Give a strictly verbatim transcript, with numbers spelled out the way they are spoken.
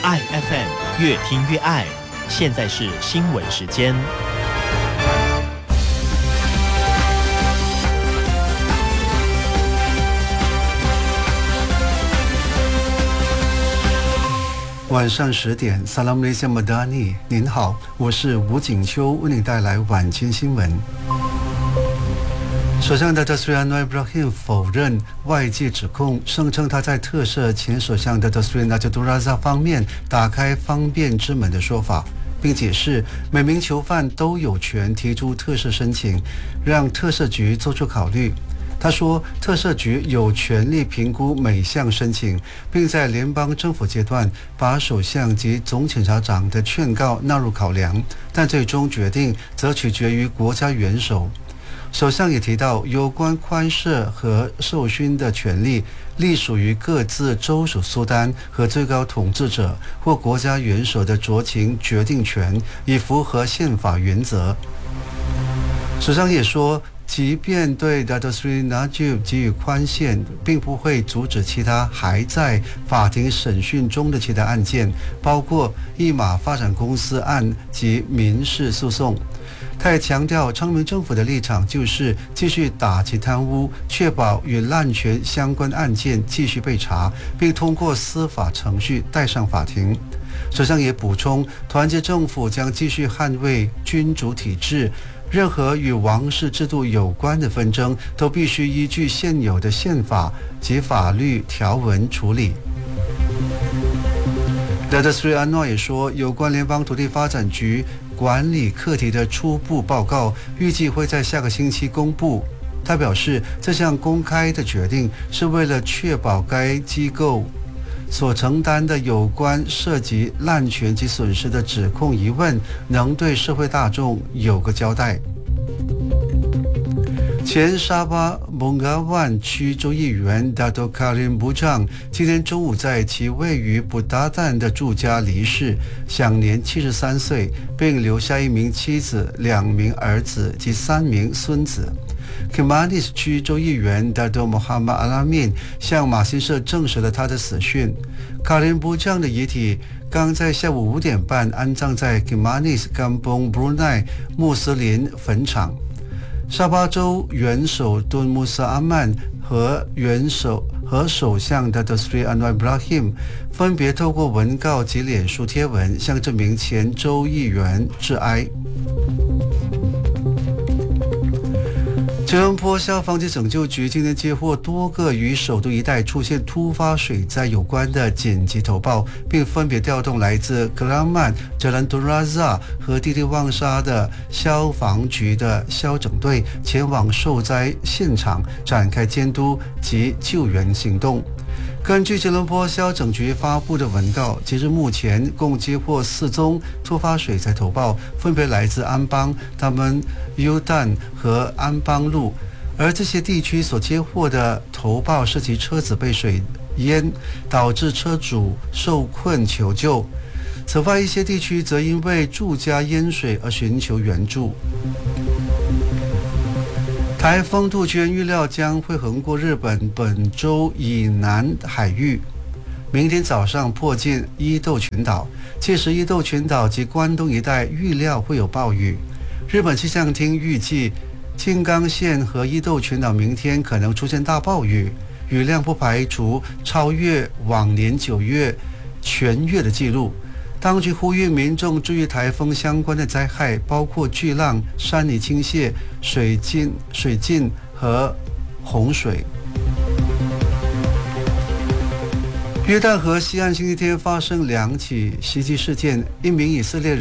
爱 F M 越听越爱。现在是新闻时间。 晚上十点 Salam Malaysia Madani， 您好，我是吴景秋，为您带来晚间新闻。首相Datuk Seri Anwar Ibrahim 否认外界指控，声称他在特赦前首相Datuk Seri Najib Razak 方面打开方便之门的说法，并解释每名囚犯都有权提出特赦申请，让特赦局做出考虑。他说，特赦局有权利评估每项申请，并在联邦政府阶段把首相及总检察长的劝告纳入考量，但最终决定则取决于国家元首。首相也提到，有关宽赦和授勋的权利隶属于各自州属苏丹和最高统治者或国家元首的酌情决定权，以符合宪法原则。首相也说，即便对 Datuk Seri Najib 给予宽限，并不会阻止其他还在法庭审讯中的其他案件，包括一马发展公司案及民事诉讼。他也强调，昌明政府的立场就是继续打击贪污，确保与滥权相关案件继续被查，并通过司法程序带上法庭。首相也补充，团结政府将继续捍卫君主体制，任何与王室制度有关的纷争都必须依据现有的宪法及法律条文处理。Datuk Seri Anwar 也说，有关联邦土地发展局管理课题的初步报告预计会在下个星期公布。他表示，这项公开的决定是为了确保该机构所承担的有关涉及滥权及损失的指控疑问能对社会大众有个交代。前沙巴蒙嘎万区州议员 Dato Karim Bujang 今天中午在其位于布达旦的住家离世，享年七十三岁，并留下一名妻子、两名儿子及三名孙子。Kimanis 区州议员 Dato Muhammad Alamin 向马新社证实了他的死讯。卡林布将的遗体刚在下午五点半安葬在 Kimanis Kampung Brunei 穆斯林坟场。沙巴州元首敦穆萨阿曼和元首和首相 Datuk Seri Anwar Ibrahim 分别透过文告及脸书贴文向这名前州议员致哀。吉隆坡消防及拯救局今天接获多个与首都一带出现突发水灾有关的紧急投报，并分别调动来自格拉曼、Jalan Tun Razak 和蒂蒂旺沙的消防局的消拯队前往受灾现场展开监督及救援行动。根据吉隆坡消拯局发布的文告，截至目前共接获四宗突发水灾投报，分别来自安邦、他们 U 丹和安邦路，而这些地区所接获的投报涉及车子被水淹，导致车主受困求救。此外，一些地区则因为住家淹水而寻求援助。台风杜鹃预料将会横过日本本州以南海域，明天早上迫近伊豆群岛，届时伊豆群岛及关东一带预料会有暴雨。日本气象厅预计，静冈县和伊豆群岛明天可能出现大暴雨，雨量不排除超越往年九月全月的记录。当局呼吁民众注意台风相关的灾害，包括巨浪、山泥倾泻、水浸、水浸和洪水。约旦河西岸星期天发生两起袭击事件，一名以色列人